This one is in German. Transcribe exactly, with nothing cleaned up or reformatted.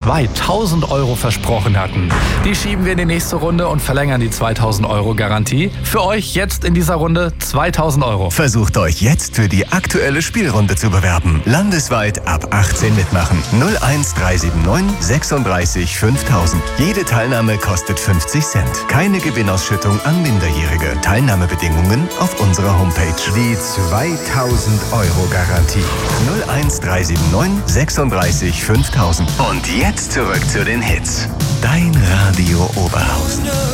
zweitausend Euro versprochen hatten. Die schieben wir in die nächste Runde und verlängern die zweitausend Euro Garantie. Für euch jetzt in dieser Runde zweitausend Euro. Versucht euch jetzt für die aktuelle Spielrunde zu bewerben. Landesweit ab achtzehn mitmachen. null eins drei sieben neun sechsunddreißig fünftausend. Jede Teilnahme kostet fünfzig Cent. Keine Gewinnausschüttung an Minderjährige. Teilnahmebedingungen auf unserer Homepage. Die zweitausend Euro Garantie. null eins drei sieben neun sechsunddreißig fünftausend. Und jetzt zurück zu den Hits. Dein Radio Oberhausen.